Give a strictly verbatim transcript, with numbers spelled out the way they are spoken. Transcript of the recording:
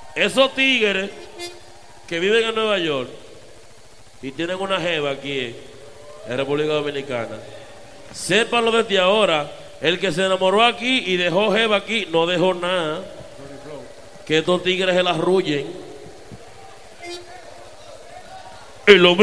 Esos tigres que viven en Nueva York y tienen una jeva aquí en República Dominicana, sépanlo desde ahora, el que se enamoró aquí y dejó jeva aquí, no dejó nada, que estos tigres se la arrullen. El hombre